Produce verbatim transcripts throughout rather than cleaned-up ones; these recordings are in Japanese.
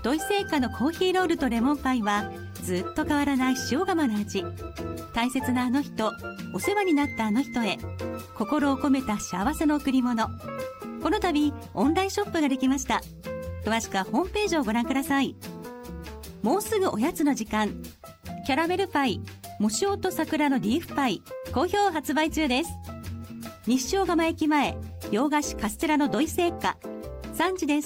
土井製菓のコーヒーロールとレモンパイはずっと変わらない塩釜の味。大切なあの人、お世話になったあの人へ心を込めた幸せの贈り物。この度オンラインショップができました。詳しくはホームページをご覧ください。もうすぐおやつの時間、キャラメルパイもしおと桜のリーフパイ好評発売中です。西塩釜駅前洋菓子カステラの土井製菓さんじです。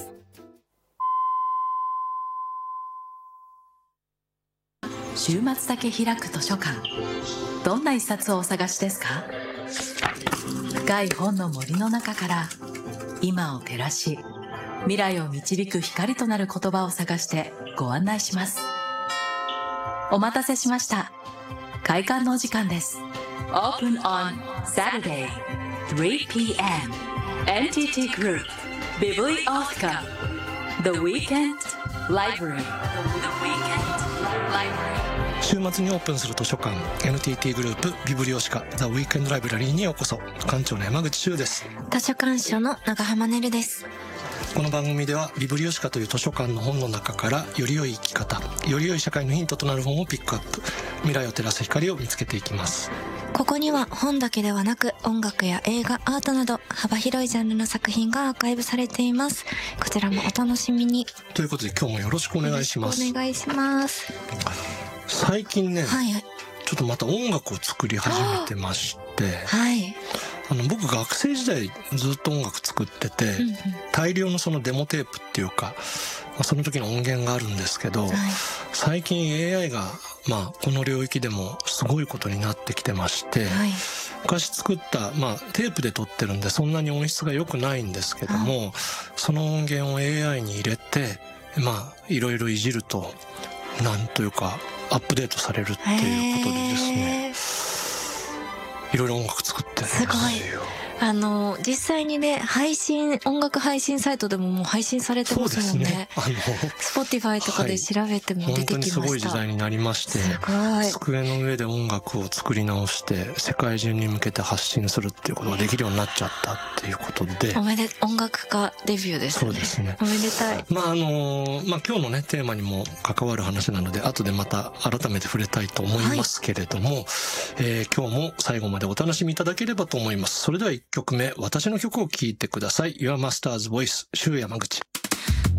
週末だけ開く図書館、どんな一冊をお探しですか？深い本の森の中から今を照らし未来を導く光となる言葉を探してご案内します。お待たせしました。開館のお時間です。 Open on Saturday three p m エヌティーティー Group Bibliotheca The Weekend Library The Weekend Library。 週末にオープンする図書館 エヌティーティー グループビブリオシカ The Weekend Library にようこそ。館長の山口周です。 図書館長の長浜ねるです。 この番組ではビブリオシカという図書館の本の中からより良い生き方、より良い社会のヒントとなる本をピックアップ、未来を照らす光を見つけていきます。 ここには本だけではなく音楽や映画、アートなど幅広いジャンルの作品がアーカイブされています。こちらもお楽しみに。 ということで今日もよろしくお願いします。 お願いします。 最近ね、 はい、 ちょっとまた音楽を作り始めてまして、 はい、 あの僕学生時代ずっと音楽作ってて、うんうん、大量のそのデモテープっていうか、まあ、その時の音源があるんですけど、はい、最近 エーアイ が、まあ、この領域でもすごいことになってきてまして、はい、昔作った、まあ、テープで撮ってるんでそんなに音質が良くないんですけども、その音源を エーアイ に入れて、まあ、いろいろいじるとなんというかアップデートされるっていうことでですね、いろいろ音楽作ってるんですよ。 すごい。あの実際にね、配信音楽配信サイトでももう配信されてますもんね。 そうですね。あの Spotify とかで調べても出てきました。 本当にすごい時代になりまして、 すごい。 机の上で音楽を作り直して世界中に向けて発信するっていうことができるようになっちゃったっていうことで、 おめで音楽家デビューですね。 そうですね。 おめでたい。 まああのまあ今日のねテーマにも関わる話なので後でまた改めて触れたいと思いますけれども、はい、えー、今日も最後までお楽しみいただければと思います。それではいっきょくめ、私の曲を聴いてください。Your Master's Voice、周山口。